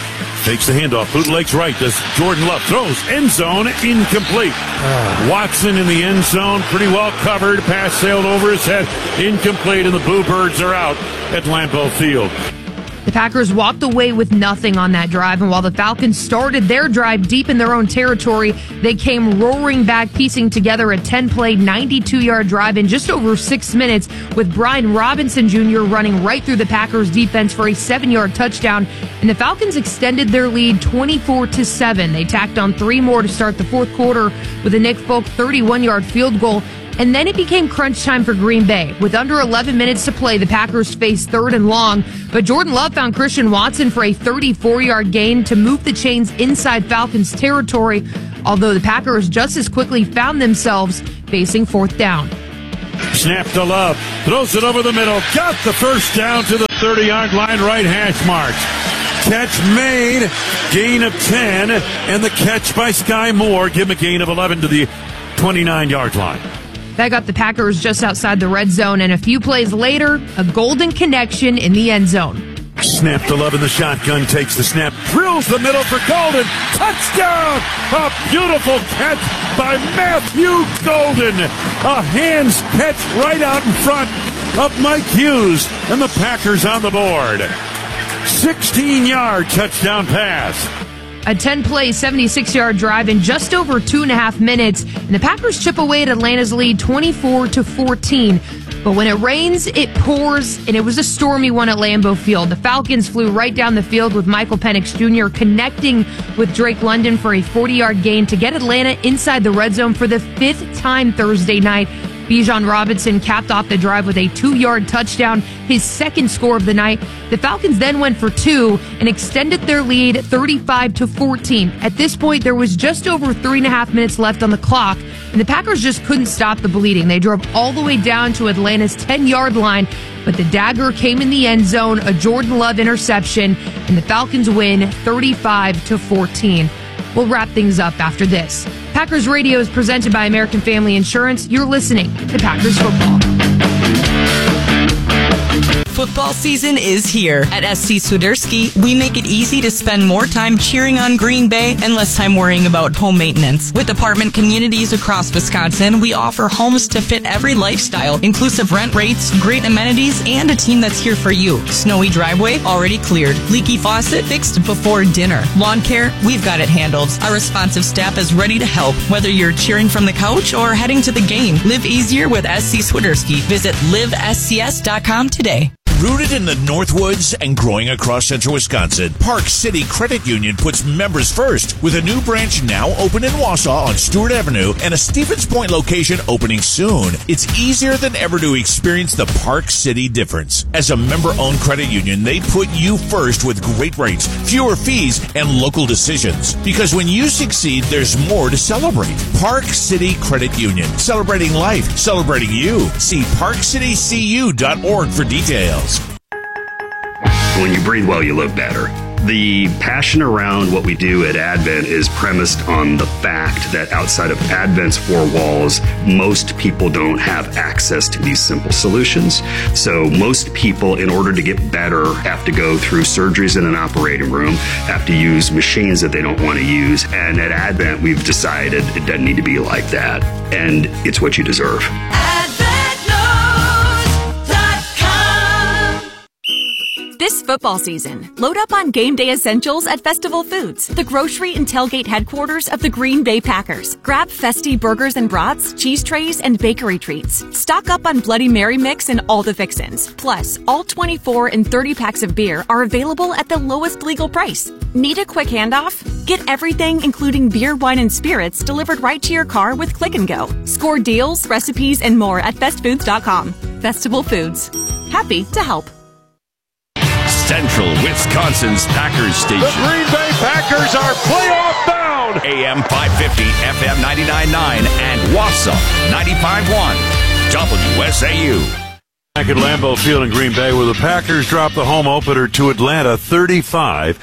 Takes the handoff. Bootlegs right. Does Jordan Love. Throws. End zone. Incomplete. Uh. Watson in the end zone. Pretty well covered. Pass sailed over his head. Incomplete, and the Bluebirds are out at Lambeau Field. The Packers walked away with nothing on that drive, and while the Falcons started their drive deep in their own territory, they came roaring back, piecing together a ten-play, ninety-two-yard drive in just over six minutes, with Brian Robinson Junior running right through the Packers defense for a seven-yard touchdown, and the Falcons extended their lead twenty-four to seven. They tacked on three more to start the fourth quarter with a Nick Folk thirty-one-yard field goal. And then it became crunch time for Green Bay. With under eleven minutes to play, the Packers faced third and long, but Jordan Love found Christian Watson for a thirty-four-yard gain to move the chains inside Falcons territory, although the Packers just as quickly found themselves facing fourth down. Snap to Love. Throws it over the middle. Got the first down to the thirty-yard line, right hash marks. Catch made. Gain of ten. And the catch by Sky Moore. Give him a gain of eleven to the twenty-nine-yard line. That got the Packers just outside the red zone, and a few plays later, a golden connection in the end zone. Snap to Love in the shotgun, takes the snap, drills the middle for Golden. Touchdown! A beautiful catch by Matthew Golden. A hands catch right out in front of Mike Hughes, and the Packers on the board. sixteen-yard touchdown pass. A ten-play, seventy-six-yard drive in just over two and a half minutes, and the Packers chip away at Atlanta's lead twenty-four to fourteen. But when it rains, it pours, and it was a stormy one at Lambeau Field. The Falcons flew right down the field with Michael Penix Junior connecting with Drake London for a forty-yard gain to get Atlanta inside the red zone for the fifth time Thursday night. Bijan Robinson capped off the drive with a two-yard touchdown, his second score of the night. The Falcons then went for two and extended their lead thirty-five to fourteen. At this point, there was just over three and a half minutes left on the clock, and the Packers just couldn't stop the bleeding. They drove all the way down to Atlanta's ten-yard line, but the dagger came in the end zone, a Jordan Love interception, and the Falcons win thirty-five to fourteen. We'll wrap things up after this. Packers Radio is presented by American Family Insurance. You're listening to Packers Football. Football season is here. At S C Swiderski, we make it easy to spend more time cheering on Green Bay and less time worrying about home maintenance. With apartment communities across Wisconsin, we offer homes to fit every lifestyle, inclusive rent rates, great amenities, and a team that's here for you. Snowy driveway, already cleared. Leaky faucet, fixed before dinner. Lawn care, we've got it handled. Our responsive staff is ready to help, whether you're cheering from the couch or heading to the game. Live easier with S C Swiderski. Visit live s c s dot com today. Rooted in the Northwoods and growing across central Wisconsin, Park City Credit Union puts members first with a new branch now open in Wausau on Stewart Avenue and a Stevens Point location opening soon. It's easier than ever to experience the Park City difference. As a member-owned credit union, they put you first with great rates, fewer fees, and local decisions. Because when you succeed, there's more to celebrate. Park City Credit Union. Celebrating life. Celebrating you. See park city c u dot org for details. When you breathe well, you live better. The passion around what we do at Advent is premised on the fact that outside of Advent's four walls, most people don't have access to these simple solutions. So most people, in order to get better, have to go through surgeries in an operating room, have to use machines that they don't want to use. And at Advent, we've decided it doesn't need to be like that. And it's what you deserve. This football season, load up on game day essentials at Festival Foods, the grocery and tailgate headquarters of the Green Bay Packers. Grab festy burgers and brats, cheese trays, and bakery treats. Stock up on Bloody Mary mix and all the fixins. Plus, all twenty-four and thirty packs of beer are available at the lowest legal price. Need a quick handoff? Get everything, including beer, wine, and spirits, delivered right to your car with Click and Go. Score deals, recipes, and more at fest foods dot com. Festival Foods. Happy to help. Central Wisconsin's Packers station. The Green Bay Packers are playoff bound. A M five fifty, F M ninety-nine point nine, and Wausau ninety-five point one. W S A U. Back at Lambeau Field in Green Bay, where the Packers drop the home opener to Atlanta thirty-five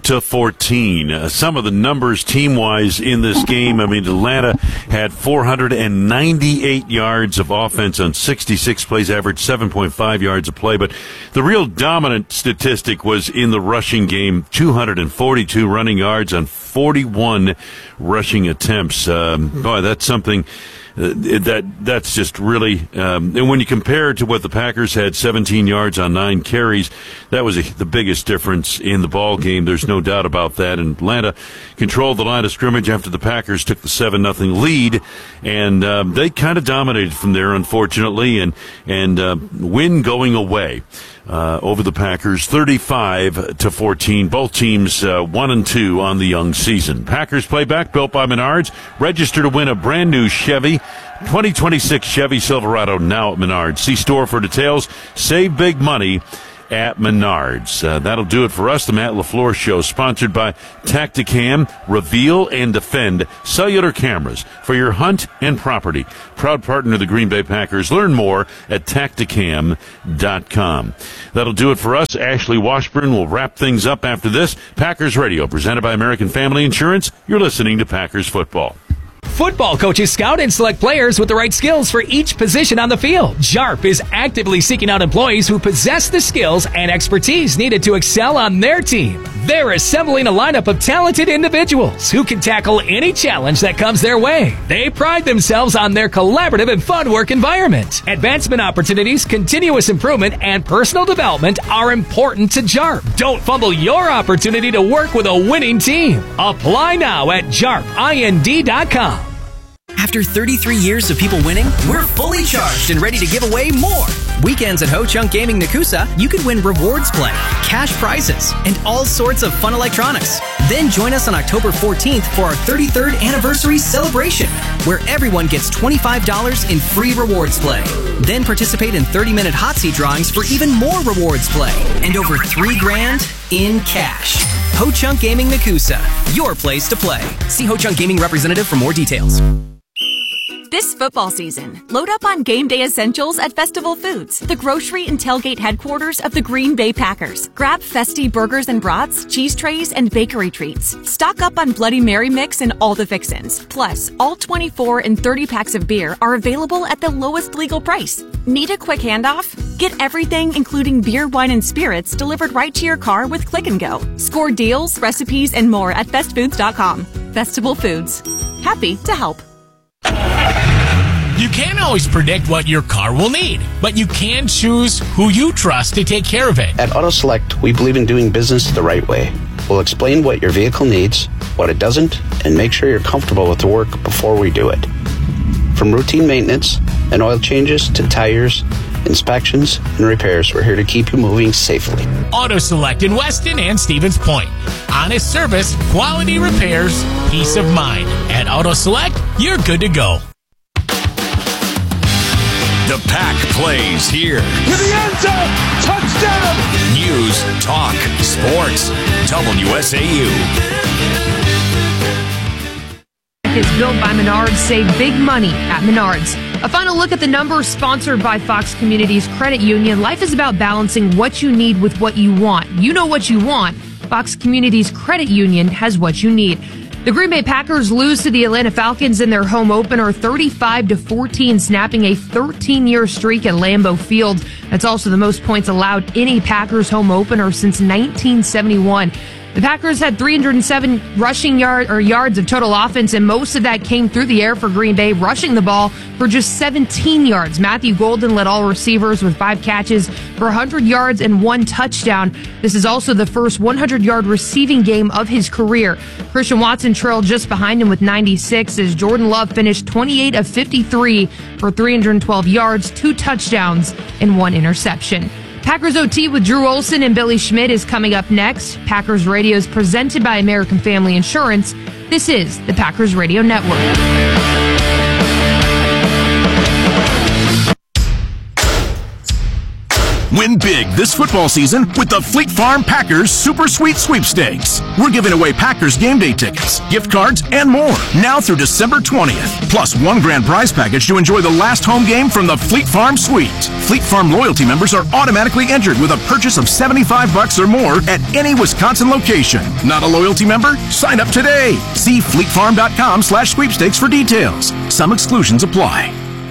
to fourteen. Uh, some of the numbers team-wise in this game, I mean, Atlanta had four hundred ninety-eight yards of offense on sixty-six plays, averaged seven point five yards a play, but the real dominant statistic was in the rushing game, two hundred forty-two running yards on forty-one rushing attempts. Um, boy, that's something uh, that that's just really, um, and when you compare it to what the Packers had, seventeen yards on nine carries, that was a, the biggest difference in the ball game. There's no doubt about that. And Atlanta controlled the line of scrimmage after the Packers took the seven nothing lead, and um, they kind of dominated from there, unfortunately, and and uh, win going away. Uh, over the Packers, thirty-five to fourteen. Both teams uh, one and two on the young season. Packers playback built by Menards. Register to win a brand new Chevy twenty twenty-six Chevy Silverado now at Menards. See store for details. Save big money at Menards. Uh, that'll do it for us. The Matt LaFleur Show, sponsored by Tacticam. Reveal and defend cellular cameras for your hunt and property. Proud partner of the Green Bay Packers. Learn more at tacticam dot com. That'll do it for us. Ashley Washburn will wrap things up after this. Packers Radio, presented by American Family Insurance. You're listening to Packers Football. Football coaches scout and select players with the right skills for each position on the field. JARP is actively seeking out employees who possess the skills and expertise needed to excel on their team. They're assembling a lineup of talented individuals who can tackle any challenge that comes their way. They pride themselves on their collaborative and fun work environment. Advancement opportunities, continuous improvement, and personal development are important to JARP. Don't fumble your opportunity to work with a winning team. Apply now at jarp ind dot com. After thirty-three years of people winning, we're fully charged and ready to give away more. Weekends at Ho Chunk Gaming Nakusa, you can win rewards play, cash prizes, and all sorts of fun electronics. Then join us on October fourteenth for our thirty-third anniversary celebration, where everyone gets twenty-five dollars in free rewards play. Then participate in thirty-minute hot seat drawings for even more rewards play and over three grand in cash. Ho Chunk Gaming Nakusa, your place to play. See Ho Chunk Gaming representative for more details. This football season, load up on game day essentials at Festival Foods, the grocery and tailgate headquarters of the Green Bay Packers. Grab festy burgers and brats, cheese trays, and bakery treats. Stock up on Bloody Mary mix and all the fixins. Plus, all twenty-four and thirty packs of beer are available at the lowest legal price. Need a quick handoff? Get everything, including beer, wine, and spirits, delivered right to your car with Click and Go. Score deals, recipes, and more at fest foods dot com. Festival Foods. Happy to help. You can't always predict what your car will need, but you can choose who you trust to take care of it. At AutoSelect, we believe in doing business the right way. We'll explain what your vehicle needs, what it doesn't, and make sure you're comfortable with the work before we do it. From routine maintenance and oil changes to tires, inspections, and repairs, we're here to keep you moving safely. AutoSelect in Weston and Stevens Point. Honest service, quality repairs, peace of mind. At AutoSelect, you're good to go. The Pack plays here. To the end zone! Touchdown! News, talk, sports. W S A U. Is built by Menards. Save big money at Menards. A final look at the numbers sponsored by Fox Communities Credit Union. Life is about balancing what you need with what you want. You know what you want. Fox Communities Credit Union has what you need. The Green Bay Packers lose to the Atlanta Falcons in their home opener thirty-five to fourteen, snapping a thirteen-year streak at Lambeau Field. That's also the most points allowed in a Packers home opener since nineteen seventy-one. The Packers had three hundred seven rushing yard or yards of total offense, and most of that came through the air for Green Bay, rushing the ball for just seventeen yards. Matthew Golden led all receivers with five catches for one hundred yards and one touchdown. This is also the first hundred-yard receiving game of his career. Christian Watson trailed just behind him with ninety-six as Jordan Love finished twenty-eight of fifty-three for three hundred twelve yards, two touchdowns, and one interception. Packers O T with Drew Olson and Billy Schmidt is coming up next. Packers Radio is presented by American Family Insurance. This is the Packers Radio Network. When Win big this football season with the Fleet Farm Packers Super Sweet Sweepstakes. We're giving away Packers game day tickets, gift cards, and more now through December twentieth. Plus one grand prize package to enjoy the last home game from the Fleet Farm Suite. Fleet Farm loyalty members are automatically entered with a purchase of seventy-five bucks or more at any Wisconsin location. Not a loyalty member? Sign up today. See fleetfarm.com slash sweepstakes for details. Some exclusions apply.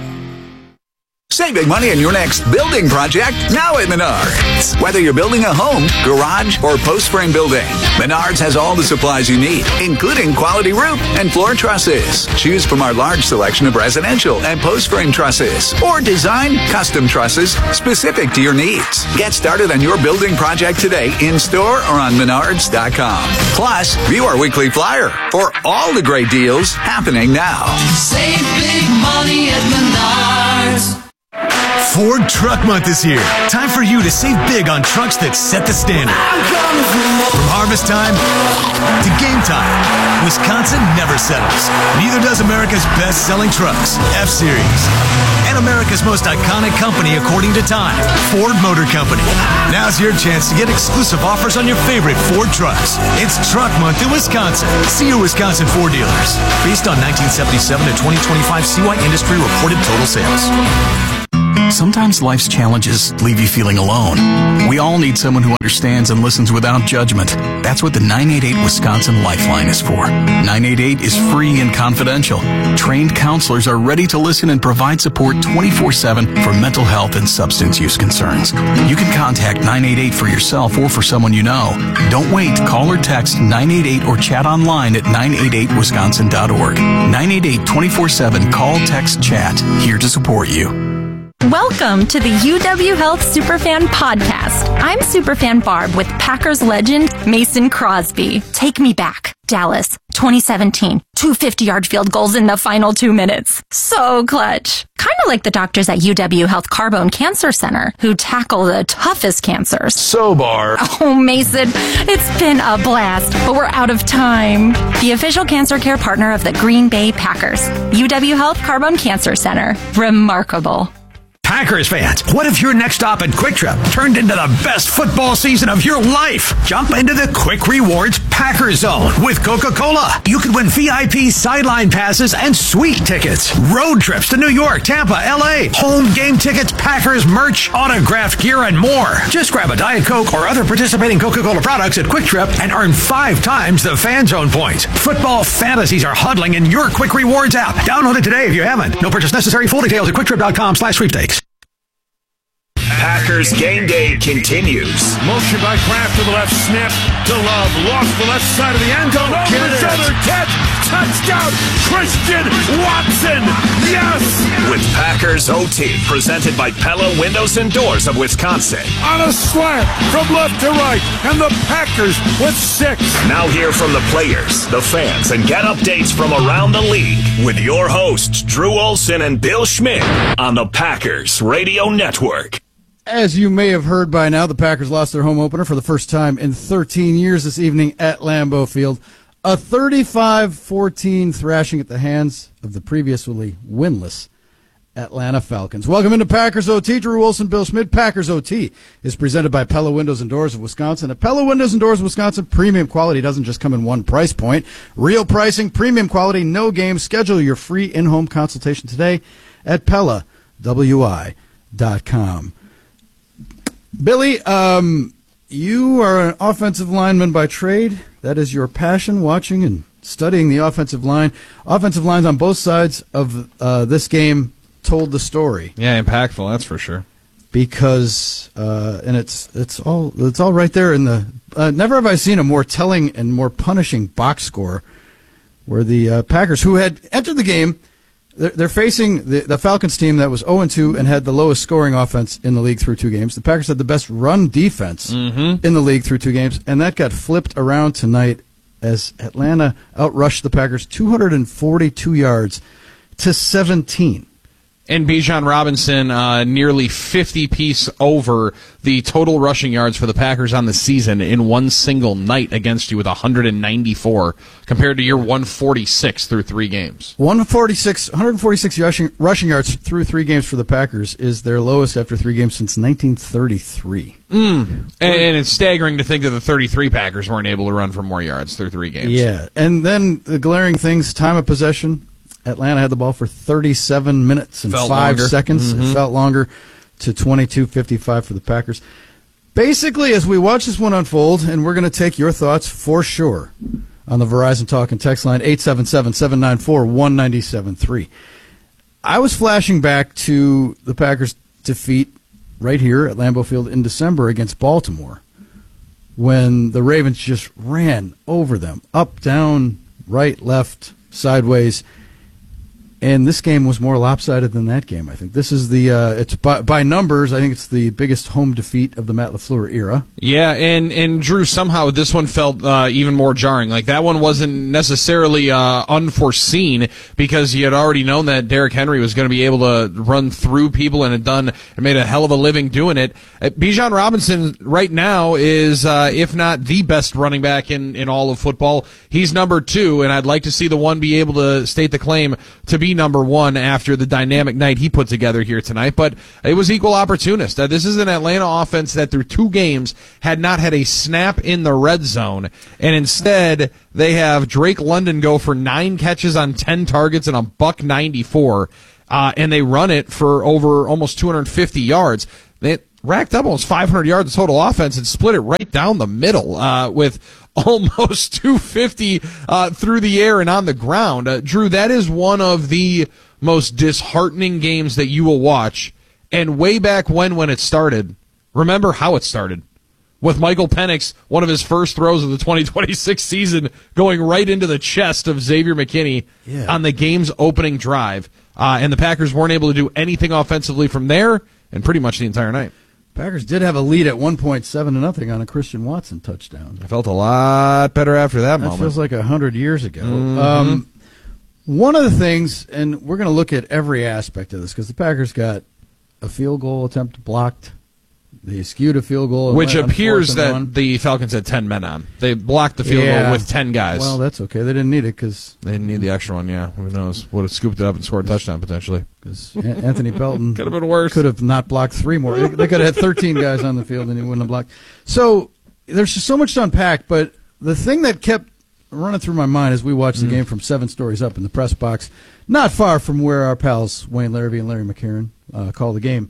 Save big money on your next building project now at Menards. Whether you're building a home, garage, or post-frame building, Menards has all the supplies you need, including quality roof and floor trusses. Choose from our large selection of residential and post-frame trusses, or design custom trusses specific to your needs. Get started on your building project today in-store or on menards dot com. Plus, view our weekly flyer for all the great deals happening now. Save big money at Menards. Ford Truck Month is here. Time for you to save big on trucks that set the standard. From harvest time to game time, Wisconsin never settles. Neither does America's best-selling trucks, F-Series. And America's most iconic company according to Time, Ford Motor Company. Now's your chance to get exclusive offers on your favorite Ford trucks. It's Truck Month in Wisconsin. See your Wisconsin Ford dealers. Based on nineteen seventy-seven to twenty twenty-five C Y Industry reported total sales. Sometimes life's challenges leave you feeling alone. We all need someone who understands and listens without judgment. That's what the nine eight eight Wisconsin Lifeline is for. nine eight eight is free and confidential. Trained counselors are ready to listen and provide support twenty-four seven for mental health and substance use concerns. You can contact nine eight eight for yourself or for someone you know. Don't wait. Call or text nine eight eight or chat online at nine eight eight wisconsin dot org. nine eight eight twenty-four seven Call, text, chat. Here to support you. Welcome to the U W Health Superfan Podcast. I'm Superfan Barb with Packers legend Mason Crosby. Take me back. Dallas, twenty seventeen. Two fifty-yard field goals in the final two minutes. So clutch. Kind of like the doctors at U W Health Carbone Cancer Center who tackle the toughest cancers. So, Barb. Oh, Mason, it's been a blast, but we're out of time. The official cancer care partner of the Green Bay Packers. U W Health Carbone Cancer Center. Remarkable. Packers fans, what if your next stop at Quick Trip turned into the best football season of your life? Jump into the Quick Rewards Packers Zone with Coca-Cola. You could win V I P sideline passes and suite tickets, road trips to New York, Tampa, L A, home game tickets, Packers merch, autographed gear, and more. Just grab a Diet Coke or other participating Coca-Cola products at Quick Trip and earn five times the Fan Zone points. Football fantasies are huddling in your Quick Rewards app. Download it today if you haven't. No purchase necessary. Full details at quicktrip.com slash sweepstakes. Packers game day continues. Motion by Kraft to the left, snap to Love, lost the left side of the end zone. Over the shoulder, catch, touchdown, Christian Watson. Yes! With Packers O T, presented by Pella Windows and Doors of Wisconsin. On a slant from left to right, and the Packers with six. Now hear from the players, the fans, and get updates from around the league with your hosts, Drew Olson and Bill Schmidt on the Packers Radio Network. As you may have heard by now, the Packers lost their home opener for the first time in thirteen years this evening at Lambeau Field. A thirty-five fourteen thrashing at the hands of the previously winless Atlanta Falcons. Welcome into Packers O T. Drew Wilson, Bill Schmidt. Packers O T is presented by Pella Windows and Doors of Wisconsin. At Pella Windows and Doors of Wisconsin, premium quality doesn't just come in one price point. Real pricing, premium quality, no game. Schedule your free in-home consultation today at Pella W I dot com. Billy, um, you are an offensive lineman by trade. That is your passion, watching and studying the offensive line. Offensive lines on both sides of uh, this game told the story. Yeah, impactful, that's for sure. Because, uh, and it's it's all it's all right there in the. Uh, never have I seen a more telling and more punishing box score, where the uh, Packers, who had entered the game. They're facing the, the Falcons team that was oh and two and had the lowest scoring offense in the league through two games. The Packers had the best run defense mm-hmm. in the league through two games, and that got flipped around tonight as Atlanta outrushed the Packers two hundred forty-two yards to seventeen. And Bijan Robinson uh, nearly fifty piece over the total rushing yards for the Packers on the season in one single night against you with one hundred ninety-four compared to your one forty-six through three games. one forty-six, one forty-six rushing, rushing yards through three games for the Packers is their lowest after three games since nineteen thirty-three. Mm. And, and it's staggering to think that the thirty-three Packers weren't able to run for more yards through three games. Yeah, and then the glaring things, time of possession. Atlanta had the ball for thirty-seven minutes and felt five longer. seconds. Mm-hmm. It felt longer to twenty-two fifty-five for the Packers. Basically, as we watch this one unfold, and we're going to take your thoughts for sure on the Verizon Talk and Text line eight seven seven, seven nine four, one nine seven three. I was flashing back to the Packers' defeat right here at Lambeau Field in December against Baltimore when the Ravens just ran over them, up, down, right, left, sideways. And this game was more lopsided than that game, I think. This is the, uh, it's by, by numbers, I think it's the biggest home defeat of the Matt LaFleur era. Yeah, and, and Drew, somehow this one felt uh, even more jarring. Like, that one wasn't necessarily uh, unforeseen because you had already known that Derrick Henry was going to be able to run through people and had done and made a hell of a living doing it. Uh, Bijan Robinson right now is, uh, if not the best running back in, in all of football. He's number two, and I'd like to see the one be able to state the claim to be number one after the dynamic night he put together here tonight, but it was equal opportunist. Uh, this is an Atlanta offense that through two games had not had a snap in the red zone, and instead they have Drake London go for nine catches on ten targets and a buck ninety-four, uh, and they run it for over almost two hundred fifty yards. They racked up almost five hundred yards of total offense and split it right down the middle uh, with almost two fifty uh, through the air and on the ground. Uh, Drew, that is one of the most disheartening games that you will watch. And way back when, when it started, remember how it started. With Michael Penix, one of his first throws of the twenty twenty-six season, going right into the chest of Xavier McKinney yeah. on the game's opening drive. Uh, and the Packers weren't able to do anything offensively from there and pretty much the entire night. Packers did have a lead at one point seven to nothing on a Christian Watson touchdown. I felt a lot better after that, that moment. That feels like a hundred years ago. Mm-hmm. Um, one of the things, and we're going to look at every aspect of this because the Packers got a field goal attempt blocked. They skewed a field goal. Which on appears that one. the Falcons had ten men on. They blocked the field yeah. goal with ten guys. Well, that's okay. They didn't need it because they didn't need the extra one, yeah. Who knows? Would have scooped it up and scored a touchdown, potentially. Because Anthony Pelton could have been worse. Could have not blocked three more. They could have had thirteen guys on the field and he wouldn't have blocked. So there's just so much to unpack, but the thing that kept running through my mind as we watched the mm. game from seven stories up in the press box, not far from where our pals Wayne Larrabee and Larry McCarron uh, call the game,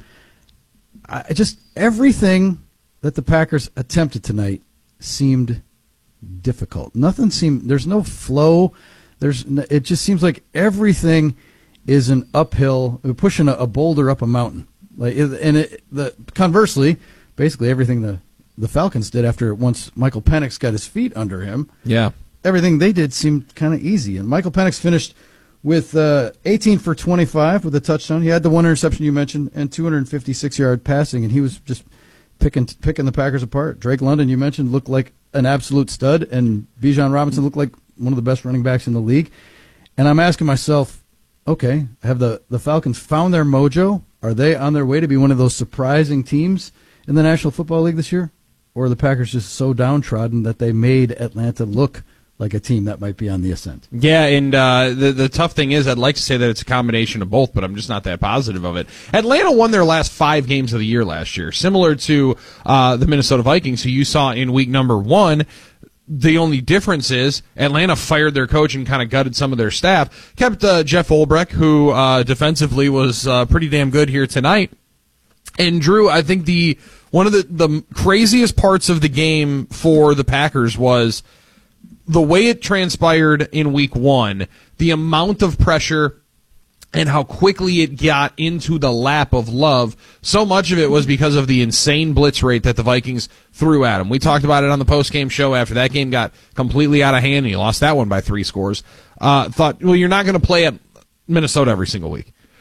I just everything that the Packers attempted tonight seemed difficult. Nothing seemed. There's no flow. There's. It just seems like everything is an uphill, pushing a, a boulder up a mountain. Like, and it, the conversely, basically everything the the Falcons did after once Michael Penix got his feet under him. Yeah, everything they did seemed kind of easy. And Michael Penix finished with uh, eighteen for twenty-five with a touchdown. He had the one interception you mentioned and two hundred fifty-six yard passing, and he was just picking picking the Packers apart. Drake London, you mentioned, looked like an absolute stud, and Bijan Robinson looked like one of the best running backs in the league. And I'm asking myself, okay, have the, the Falcons found their mojo? Are they on their way to be one of those surprising teams in the National Football League this year? Or are the Packers just so downtrodden that they made Atlanta look like a team that might be on the ascent? Yeah, and uh, the the tough thing is I'd like to say that it's a combination of both, but I'm just not that positive of it. Atlanta won their last five games of the year last year, similar to uh, the Minnesota Vikings, who you saw in week number one. The only difference is Atlanta fired their coach and kind of gutted some of their staff, kept uh, Jeff Olbrich, who uh, defensively was uh, pretty damn good here tonight. And Drew, I think the one of the, the craziest parts of the game for the Packers was the way it transpired in week one, the amount of pressure and how quickly it got into the lap of Love. So much of it was because of the insane blitz rate that the Vikings threw at him. We talked about it on the post-game show after that game got completely out of hand, and you lost that one by three scores. Uh, thought, well, you're not going to play at Minnesota every single week.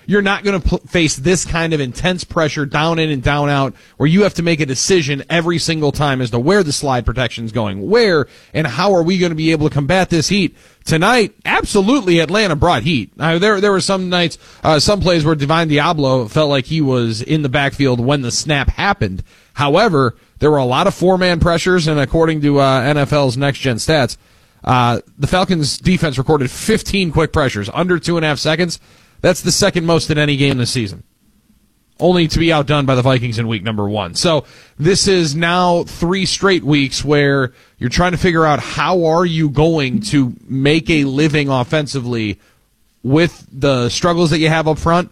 you're not going to pl- face this kind of intense pressure down in and down out where you have to make a decision every single time as to where the slide protection is going, where and how are we going to be able to combat this heat. Tonight, absolutely, Atlanta brought heat. Uh, there, there were some nights, uh, some plays where Divine Diablo felt like he was in the backfield when the snap happened. However, there were a lot of four-man pressures, and according to uh, N F L's Next Gen Stats, uh, the Falcons' defense recorded fifteen quick pressures, under two and a half seconds. That's the second most in any game this season, only to be outdone by the Vikings in week number one. So this is now three straight weeks where you're trying to figure out how are you going to make a living offensively with the struggles that you have up front.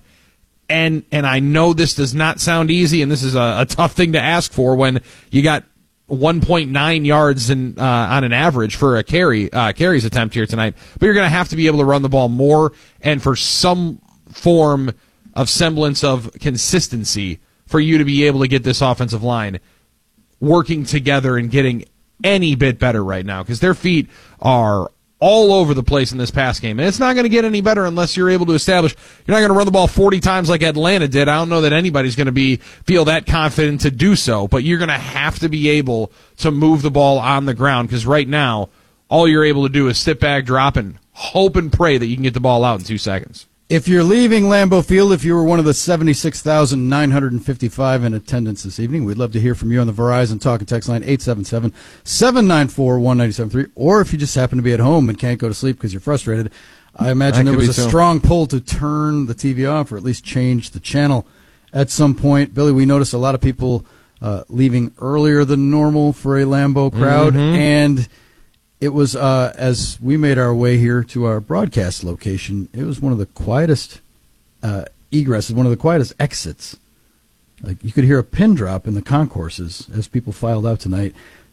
And and I know this does not sound easy, and this is a, a tough thing to ask for when you got one point nine yards in, uh, on an average for a carry uh, carries attempt here tonight. But you're going to have to be able to run the ball more and for some form of semblance of consistency for you to be able to get this offensive line working together and getting any bit better right now, because their feet are all over the place in this pass game. And it's not going to get any better unless you're able to establish you're not going to run the ball forty times like Atlanta did. I don't know that anybody's going to be feel that confident to do so, but you're going to have to be able to move the ball on the ground, because right now all you're able to do is sit back, drop, and hope and pray that you can get the ball out in two seconds. If you're leaving Lambeau Field, if you were one of the seventy-six thousand nine hundred fifty-five in attendance this evening, we'd love to hear from you on the Verizon Talk and Text line eight seven seven, seven nine four, one nine seven three. Or if you just happen to be at home and can't go to sleep because you're frustrated, I imagine there was a strong pull to turn the T V off or at least change the channel at some point. Billy, we noticed a lot of people uh, leaving earlier than normal for a Lambeau crowd, Mm-hmm. and it was, uh, as we made our way here to our broadcast location, it was one of the quietest uh, egresses, one of the quietest exits. Like, you could hear a pin drop in the concourses as people filed out tonight.